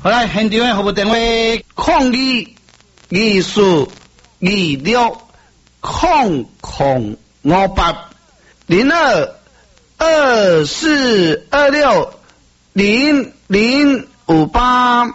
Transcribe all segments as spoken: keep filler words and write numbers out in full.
好来，现场的服务电话：空二二四二六空空五八零二二四二六零零五八。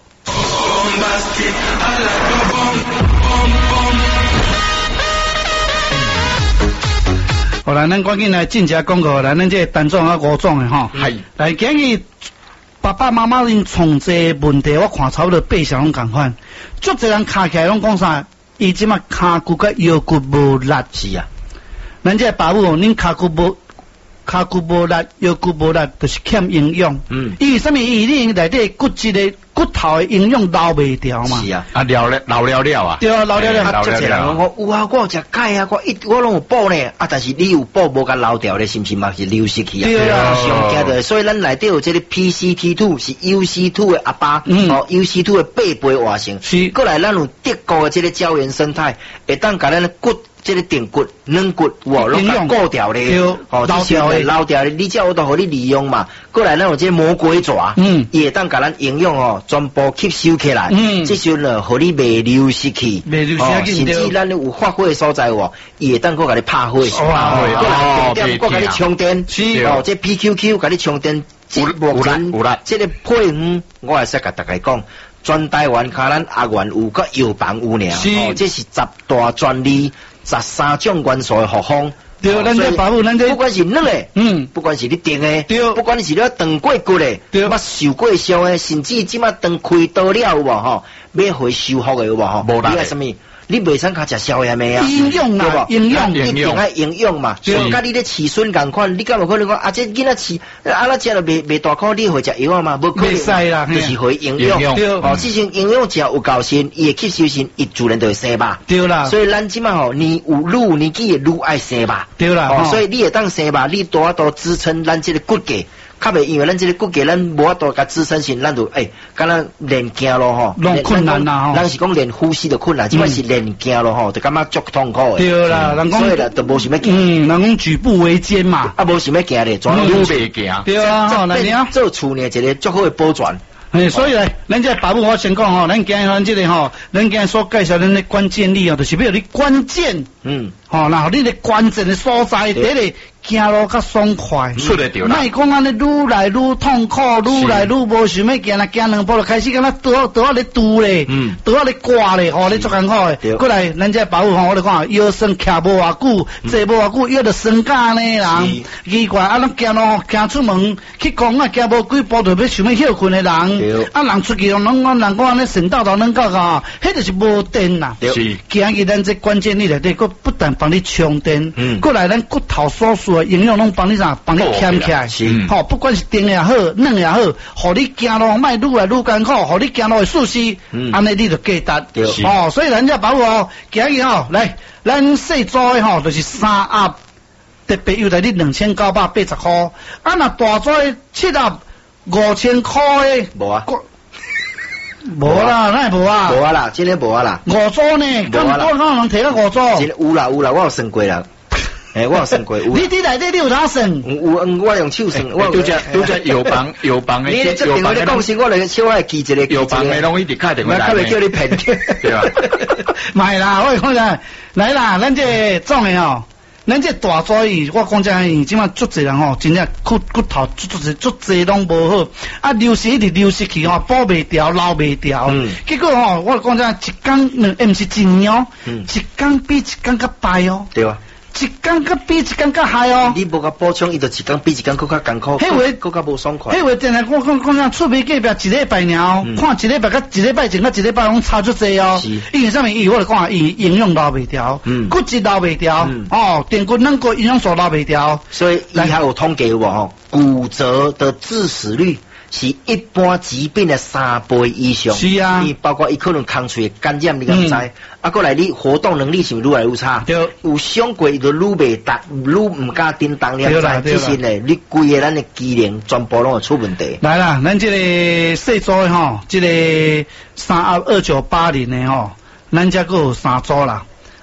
好来，咱赶紧来进一下广告，来咱这单总啊五种的吼。 系。 来，今日爸爸妈妈因创这问题，我看差不多八成拢共款。足侪人卡起来拢讲啥？伊即马骹骨甲腰骨无力。 是啊。 咱这爸母，恁骹骨无骹骨无力，腰骨无力，就是欠营养。嗯。因为什么？因为你内底骨质的骨头的营养留袂掉嘛。 是啊。啊，留了留了了啊。 对啊，留了了。 啊，足侪人讲有啊，我有食钙啊，我一我拢有补呢。啊，但是你有补无甲留掉咧，是毋是嘛？是流失去啊。 对啊。 上惊的，所以咱内底有这个 P C T 二 是 U C 二 的阿爸，嗯，哦 U C 二 的八倍活性。是。过来，咱有德国的这个胶原生态，会当甲咱的骨。这个定骨、软骨，哇，拢甲固掉咧，哦，捞掉咧，捞掉咧，你只有都互你利用嘛。过来，咱有这魔鬼爪，嗯，伊会当甲咱营养哦，全部吸收起来，嗯，这时候呢，互你未流失去， 未流失去， 甚至咱有发火的所在喎，伊会当搁甲你拍火， 哇， 过来点搁甲你充电，是哦，这 P Q Q 甲你充电， 有有啦有啦， 这个配方我会使甲大家讲。全台湾卡咱阿元有个药房有呢，哦，这是十大专利，十三种元素的复方。 对，咱这保护，咱这不管是软的，嗯，不管是你定的，对，不管是你断过骨的，对，捌受过伤的，甚至即马断开刀了有无吼，要回修复的有无吼？无啦。你什么？你袂使较食宵夜咩啊？ 营养啊，营养一定爱营养嘛。所以甲你咧饲孙共款，你敢有可能讲啊？这囡仔饲啊，那食了袂袂大口，你会食药啊嘛？无可能， 袂使啦， 就是会营养。哦，这种营养食有够深，伊会吸收深，伊自然就会生肉。 对啦。 所以咱即马吼，你有愈年纪会愈爱生肉。 对啦。 哦，所以你会当生肉，你多多支撑咱这个骨骼。较袂因为咱这个骨骼，咱无法度甲支撑性，咱就诶，敢若练行咯吼， 拢困难啦吼。 咱是讲练呼吸的困难，即摆是练行咯吼，就感觉足痛苦诶。 对啦，人讲， 所以啦，就无想要行。 嗯，人讲举步维艰嘛， 啊，无想要行咧，全都袂行。 对啊，吼，那你啊，做厝呢一个足好诶保全。 诶，所以咧，咱这爸母我先讲吼，咱今日咱这个吼，咱今日所介绍咱的关键力哦，就是要有你关键，嗯，吼，然后你的关键的所在，第一个行路较爽快， 出得着啦。 莫讲安尼愈来愈痛苦，愈来愈无想要行啦，行两步就开始敢若倒倒啊咧拄咧，嗯，倒啊咧刮咧，吼，咧足艰苦诶。过来，咱这爸母吼，我咧看腰酸徛无偌久，坐无偌久，腰就酸甲呢人，奇怪，啊，咱行路行出门去公啊，行无几步就要想要休困诶人。啊，人出去拢讲人讲安尼神道道能够啊，迄就是无电啦。是，今日咱这关键力内底，佫不但帮你充电，嗯，过来咱骨头所需的营养拢帮你啥，帮你牵起来。是，吼，不管是定也好，软也好，互你行路莫愈来愈艰苦，互你行路会舒适，安尼你就价值。哦，所以咱这保护哦，今日吼来，咱细组的吼就是三盒，特别优待你两千九百八十块，啊，若大组的七盒。五千块诶， 无啊， 无啦，那无啊， 无啊啦，今天无啊啦， 五组呢，咁多可能摕到五组， 有啦有啦，我有算过啦，诶，我有算过， 你伫内底你有哪算？ 有，我用手算， 我拄只拄只药房药房诶， 你这电话咧讲先，我来小爱记一个， 药房诶，拢一直开电话来， 较袂叫你骗， 对吧？ 买啦，我讲啦，来啦，咱这种诶哦。咱这大组伊，我讲真，即马足侪人吼，真正骨骨头足足足侪拢无好，啊流失一直流失去吼，补袂掉，留袂掉。嗯、结果吼，我讲真，一工诶，毋是一年哦，嗯、一工比一工较歹哦。 对啊。 一工较比一工较害哦。 你无甲补充，伊就一工比一工更较艰苦，迄话更较无爽快。 迄话真系我讲讲讲出面隔壁一礼拜尔，嗯、看一礼拜甲一礼拜前甲一礼拜拢差足济哦。是。因为啥物？伊我来讲，伊营养留袂掉，嗯、骨质留袂掉，嗯、哦，电骨软骨营养素留袂掉。 所以伊还有统计有无吼？骨折的致死率。是一般疾病的三倍以上，是啊，伊包括伊可能空喙感染，你敢知？嗯、啊，过来你活动能力是愈来愈差，对，有伤过伊就愈袂达，愈唔敢叮当，你知？其实呢，你规个咱的机能全部拢会出问题。 来啦，咱这个细组的吼，这个三二二九八零的吼，咱这个有三组啦。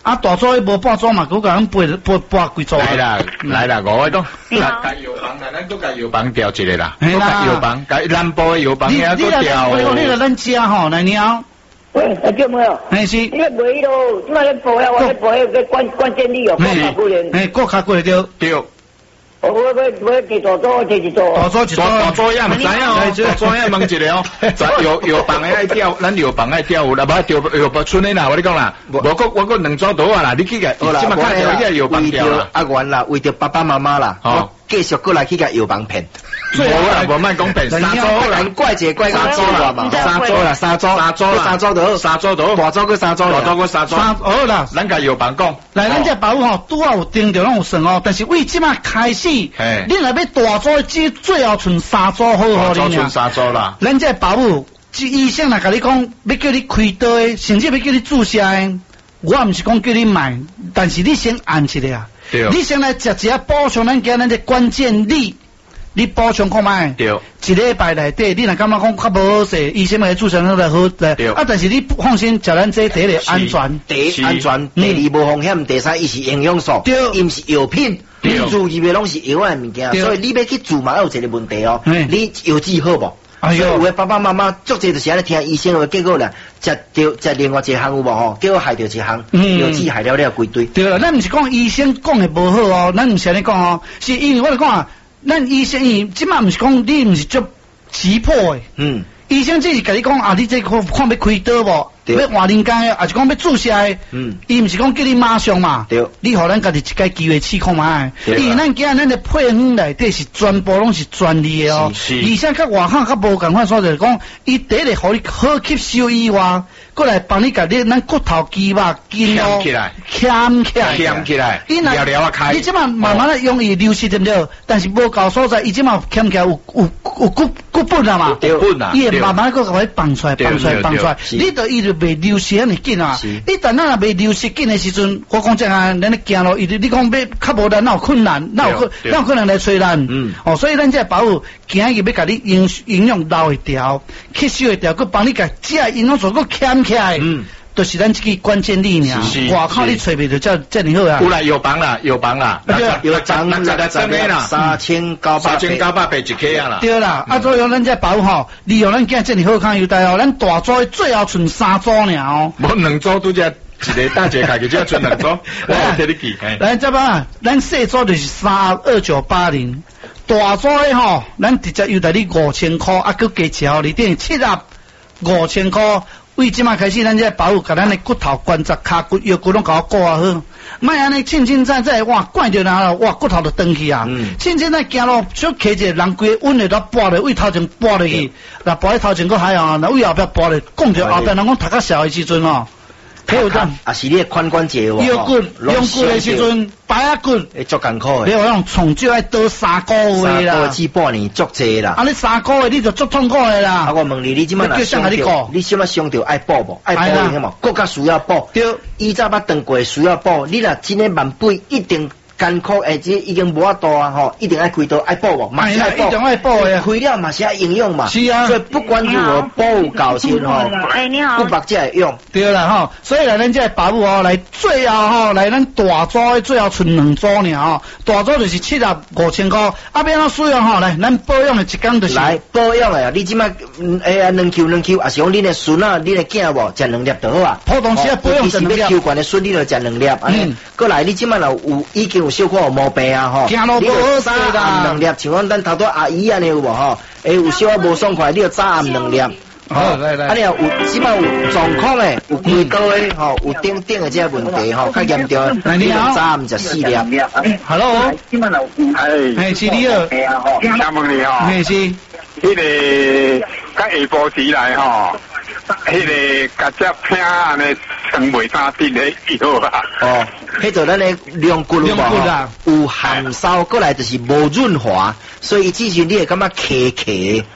啊，大组无半组嘛，佮咱背背背几组。 来啦，来啦，五位都。甲药房啦，咱都甲药房调一个啦。 系啦， 药房，甲南部的药房也都调。 你你来咱家吼，来鸟。 喂，阿舅没有？ 哎是。 你卖咯，即摆咧播呀，我咧播迄个关关键力哦，国卡过年。 哎，国卡过年对。 对。 我我我我地大组，地一组。 大组一组。 大组也唔知影哦，大组也问一个哦。药药房的爱调，咱药房爱调有啦，无调药房村的啦，我你讲啦，无个我个两组倒啊啦，你去个，即马看到个药房调啦。 阿元啦，为着爸爸妈妈啦，哦，继续过来去个药房骗。 无啦，无卖讲骗，三组人怪者怪三组啦嘛，三组啦，三组，三组啦，三组就好， 三组就好， 大组个三组， 大组个三组， 好啦， 咱甲药房讲， 来，咱这保护吼，拄啊有定着拢有算哦，但是为即马开始，你若要大组，只最后剩三组好好哩剩三组啦。 咱这保护，即医生若甲你讲，要叫你开刀的，甚至要叫你注射的，我毋是讲叫你买，但是你先按一下，你先来食一下补充咱今咱这关键力。你补充看卖， 对， 一礼拜内底，你若感觉讲较无好势，医生来注射那个好，对，啊，但是你放心，食咱这第一个安全， 第一安全，第二无风险，第三伊是营养素， 对， 伊毋是药品，注入的拢是药的物件，所以你要去注嘛，有一个问题哦，你药剂好无？哎呦，有的爸爸妈妈足济就是安尼听医生话，结果啦，食着食另外一项有无吼，结果害着一项，药剂害了了规堆。 对啦，咱毋是讲医生讲的无好哦，咱毋是安尼讲哦，是因为我来讲啊。咱医生伊即马毋是讲你毋是足急迫诶，嗯，医生只是甲你讲啊，你这看看要开刀无，要换人工诶，还是讲要注射诶，嗯，伊毋是讲叫你马上嘛，对，你互咱家己一个机会试看卖，因为咱今日咱的配方内底是全部拢是专利诶哦，而且甲外口较无共款，所就是讲，伊第一个互你好吸收以外，过来帮你甲你咱骨头肌肉筋哦， 起来， 牵起来， 牵起来，聊聊啊开， 你即马慢慢的容易流失对不对？但是无够所在，伊即马牵起来有有有骨骨本啊嘛， 骨本啊， 伊会慢慢个甲伊放出来，放出来，放出来，你着伊就袂流失遐尼紧啊。你等咱若袂流失紧的时阵，我讲这样，咱咧行路，伊你讲要较无咱哪有困难，哪有哪有可能来催咱？嗯，哦，所以咱这保护，今日要甲你营营养留会调，吸收会调，佮帮你甲这营养素佮牵起来。嗯。就是咱这个关键力尔，外口你找袂着遮遮尔好啊。 有啦，药房啦，药房啦， 药房六十十个啦，三千九百三千九百八一克啊啦。 对啦，啊，所以咱这保吼，利用咱今遮尔好康优待哦，咱大组最后剩三组尔哦。 无两组拄只一个大姐家己只剩两组，我替你记。 咱这摆咱细组就是三二九八零，大组的吼，咱直接优待你五千块，啊，佮加钱你等于七十五千块。为即马开始，咱这保护，甲咱的骨头、关节、骹骨、腰骨拢甲我顾啊好。莫安尼凊凊在在哇，惯着人哇，骨头就断去啊。凊凊在行路，小骑者人规稳的都拨咧，为头前拨落去，那拨喺头前个还好，那为后壁拨咧，讲着后壁人讲读较小的时阵哦。 还有咱，啊是你的髋关节喎，腰骨、腰骨的时阵，摆啊骨， 会足艰苦的。 你话用从少爱倒三个月啦， 三个至半年足济啦。 啊，你三个月你就足痛苦的啦。 啊，我问你，你即摆若伤着，你即摆伤着爱补无？爱补的嘛，更加需要补。对，以前捌断过需要补，你若真诶万倍一定。艰苦诶，这已经无法度啊！吼，一定爱开刀爱补无，嘛是爱补， 一定爱补诶， 开了嘛是爱营养嘛。 是啊， 所以不管如何补够先吼， 哎你好， 骨白才会用。 对啦吼，所以来咱这保护哦，来最后吼，来咱大组诶最后剩两组尔吼，大组就是七十五千块，啊变怎使用吼，来咱保养诶一工就是来保养诶，你即摆诶啊两 Q 两 Q， 啊是讲恁诶孙啊，恁诶囝无食两粒就好啊。 普通时啊保养两粒。 要 Q 管诶孙，你就食两粒，安尼。过来你即摆若有已经有小可有毛病。啊吼， 行路无好势啦， 两粒，像阮咱头拄阿姨安尼有无吼？诶，有小可无爽快，你要早暗两粒。 好，来来。 啊，你有即摆有状况诶，有开刀诶，吼，有顶顶诶这问题吼，较严重，你要早暗食四粒。 Hello， 哎， 哎，是你好， 请问你吼， 哎是， 迄个甲下晡时来吼。迄个甲只拼安尼穿袂三滴的药啊！ 哦，迄就咱的凉骨有无？有含烧过来就是无润滑，所以之前你会感觉咳咳。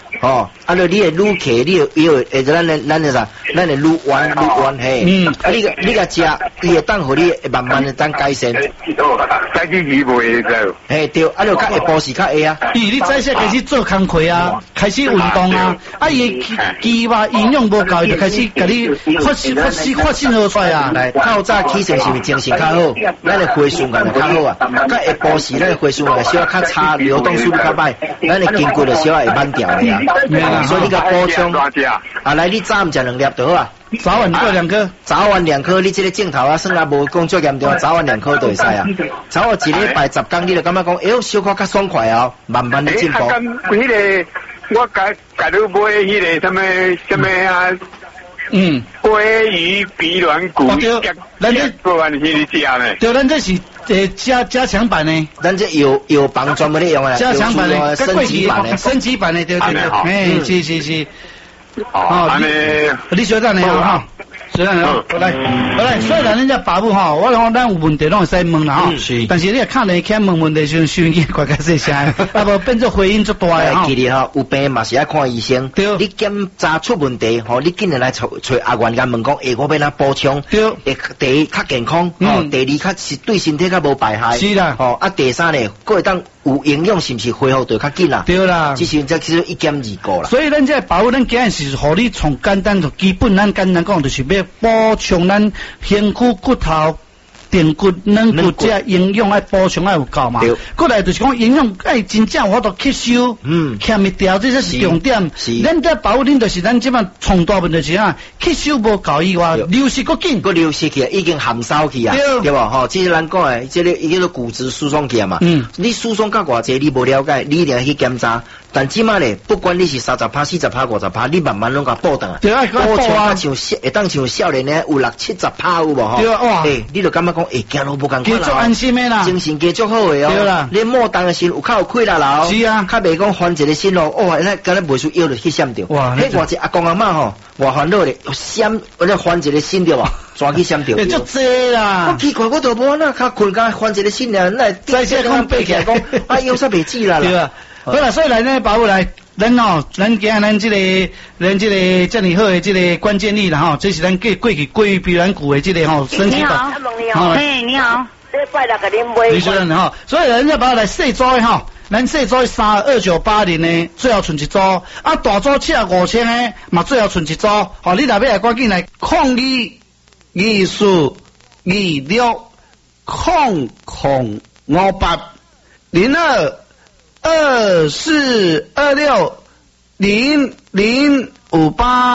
哦，啊，你你会愈客，你会伊会会咱的咱的啥，咱会愈弯愈弯嘿。嗯，啊，你个你个食，伊会当互你慢慢的当改善。 再去鱼袂走。 嘿对，啊，就较下晡时较会啊。 伊你早些开始做工课啊，开始运动啊，啊，伊肌肉营养无够，就开始甲你发发发信号出来啊。 来，较早起床是毋是精神较好？咱的血循环就较好啊。较下晡时咱的血循环小较差，流动速度较歹，咱的筋骨就小会慢调的啊。所以你甲补充啊，来你早毋食两粒就好啊。 早晚各两颗， 早晚两颗，你这个镜头啊，算啊无工作严重，早晚两颗就会使啊。早晚一礼拜十天，你就感觉讲，哎呦，小可较爽快啊，慢慢的进步。 诶，啊，咁迄个我甲甲你买迄个什么什么啊？嗯，鲑鱼鼻软骨， 咱这做完是你食呢？ 对，咱这是诶加加强版呢， 咱这有有帮专门的用啊， 加强版的， 升级版的， 升级版的，对对对，哎，是是是。 哦，安尼， 你小等下哈，小等下，好来，好来，虽然人家爸母哈，我讲咱有问题拢会使问啦哈，但是你看人看问问题时，收音机怪怪细声，啊无变做回音足大的哈。 其实哈，有病嘛是爱看医生，对，你检查出问题，吼，你紧日来找找阿元甲问讲，诶，我要哪补充？对，诶，第一较健康，哦，第二较是对身体较无败害，是啦，哦，啊，第三呢，过会当。有营养是毋是恢复得较紧啦？对啦，之前则其实一减二个啦。 所以咱这保护咱今日是互你从简单从基本咱简单讲，就是要补充咱身躯骨头、电骨、软骨这营养爱补充爱有够嘛。过来就是讲营养爱真正有法度吸收，嗯，欠一条这才是重点。是，咱这保护恁就是咱即摆重大问题是啊，吸收无够以外，流失过紧， 个流失去啊，已经含烧去啊，对吧？吼，这是咱讲诶，这个伊叫做骨质疏松去啊嘛。嗯，你疏松到偌济，你无了解，你一定要去检查。但即摆咧，不管你是三十趴、四十趴、五十趴，你慢慢拢甲补上啊。对啊，补充啊，像会当像少年咧有六七十趴有无吼？对啊，哇！诶，你就感觉讲，诶，行路无共款啦。 继续安心诶啦， 精神继续好诶哦。对啦，你莫当诶心有较有气力啦哦。是啊，较袂讲烦一个心咯。哦，那敢若袂输腰就去闪掉。哇！迄偌只阿公阿嬷吼，偌烦恼咧，闪或者烦一个心掉啊，抓去闪掉。 足济啦！ 我奇怪，我都无那较困甲烦一个心咧，那再再讲背起来讲，啊腰煞袂止啦。对啊。 好啦，所以来呢，保护来，咱哦，咱今日咱这个，咱这个这么好的这个关键力啦哈，这是咱过过去归于鼻软骨的这个吼升级版。 你好，嘿，你好，这拜六给恁买。 李主任哈，所以人家把它来细组的哈，咱细组三二九八零呢，最后存一组，啊大组七五千呢，嘛最后存一组，好，你那边来赶紧来抗议艺术二六控控五八零二。二四二六零零五八。